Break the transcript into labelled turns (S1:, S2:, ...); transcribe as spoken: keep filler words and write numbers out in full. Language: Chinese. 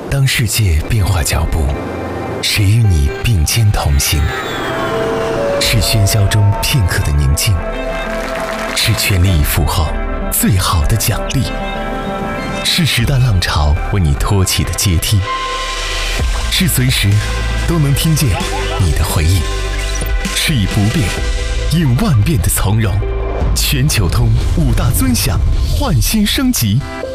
S1: 当世界变化脚步，谁与你并肩同行？是喧嚣中片刻的宁静，是全力以赴后最好的奖励，是时代浪潮为你托起的阶梯，是随时都能听见你的回应，是以不变应万变的从容。全球通五大尊享，焕新升级，